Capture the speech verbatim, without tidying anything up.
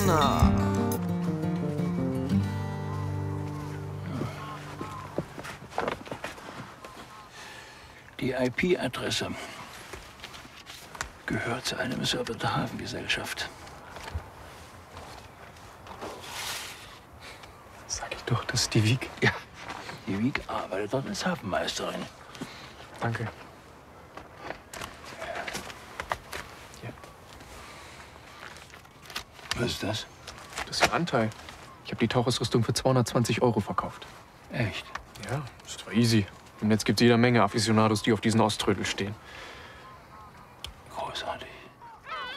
Na. Die I P-Adresse gehört zu einem Server der Hafengesellschaft. Sag ich doch, das ist die Wieg. Ja, die Wieg arbeitet dort als Hafenmeisterin. Danke. Hier. Was ist das? Das ist ein Anteil. Ich habe die Tauchausrüstung für zweihundertzwanzig Euro verkauft. Echt? Ja, das war easy. Im Netz gibt es jede Menge Aficionados, die auf diesen Osttrödel stehen. Großartig.